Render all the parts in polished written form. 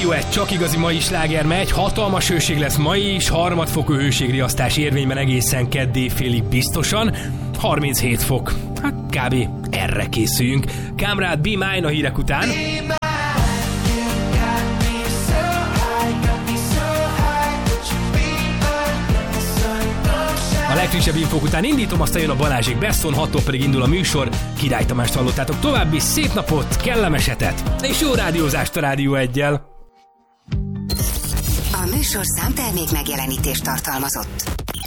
Rádió 1 csak igazi mai sláger megy, hatalmas hőség lesz ma is, harmadfokú hőségriasztás érvényben egészen keddé félig biztosan, 37 fok, hát kb. Erre készüljünk. Kamrád, Be Mine a hírek után. A legfrissebb infók után indítom, aztán jön a Balázsék Besson, 6-tól pedig indul a műsor. Király Tamást hallottátok, további szép napot, kellemes hetet, és jó rádiózást a Rádió 1-jel. A műsor számtermék megjelenítést tartalmazott.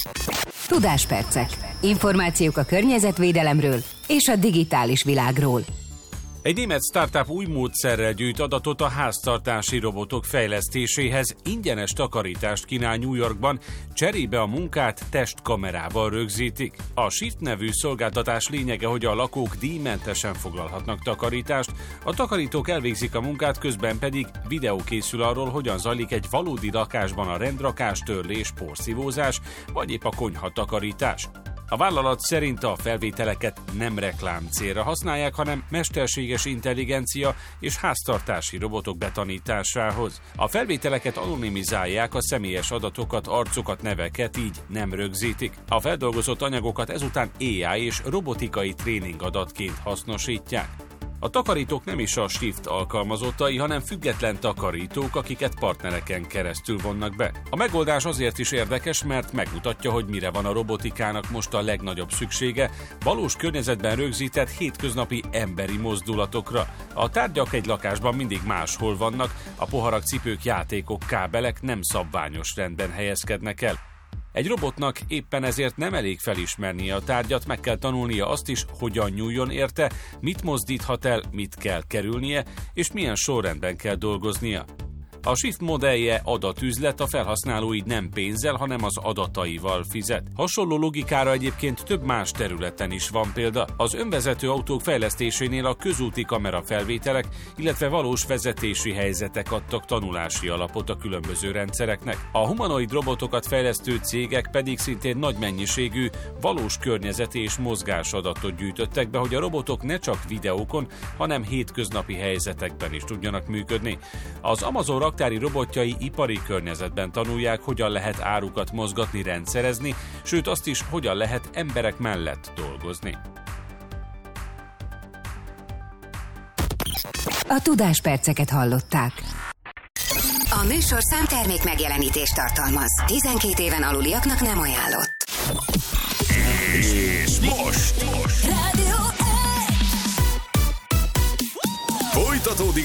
Tudáspercek. Információk a környezetvédelemről és a digitális világról. Egy német startup új módszerrel gyűjt adatot a háztartási robotok fejlesztéséhez, ingyenes takarítást kínál New Yorkban, cserébe a munkát testkamerával rögzítik. A Shift nevű szolgáltatás lényege, hogy a lakók díjmentesen foglalhatnak takarítást, a takarítók elvégzik a munkát, közben pedig videó készül arról, hogyan zajlik egy valódi lakásban a rendrakás, törlés, porszívózás, vagy épp a konyha takarítás. A vállalat szerint a felvételeket nem reklám célra használják, hanem mesterséges intelligencia és háztartási robotok betanításához. A felvételeket anonimizálják, a személyes adatokat, arcokat, neveket így nem rögzítik. A feldolgozott anyagokat ezután AI és robotikai tréning adatként hasznosítják. A takarítók nem is a Shift alkalmazottai, hanem független takarítók, akiket partnereken keresztül vonnak be. A megoldás azért is érdekes, mert megmutatja, hogy mire van a robotikának most a legnagyobb szüksége, valós környezetben rögzített hétköznapi emberi mozdulatokra. A tárgyak egy lakásban mindig máshol vannak, a poharak, cipők, játékok, kábelek nem szabványos rendben helyezkednek el. Egy robotnak éppen ezért nem elég felismernie a tárgyat, meg kell tanulnia azt is, hogyan nyúljon érte, mit mozdíthat el, mit kell kerülnie, és milyen sorrendben kell dolgoznia. A Shift modellje adatüzlet, a felhasználó így nem pénzzel, hanem az adataival fizet. Hasonló logikára egyébként több más területen is van példa. Az önvezető autók fejlesztésénél a közúti kamerafelvételek, illetve valós vezetési helyzetek adtak tanulási alapot a különböző rendszereknek. A humanoid robotokat fejlesztő cégek pedig szintén nagy mennyiségű, valós környezeti és mozgásadatot gyűjtöttek be, hogy a robotok ne csak videókon, hanem hétköznapi helyzetekben is tudjanak működni. Az Amazon raktári robotjai ipari környezetben tanulják, hogyan lehet árukat mozgatni, rendszerezni, sőt azt is, hogyan lehet emberek mellett dolgozni. A tudásperceket hallották. A műsor számtermék megjelenítést tartalmaz. 12 éven aluliaknak nem ajánlott. És most! Rádió 1! Folytatódik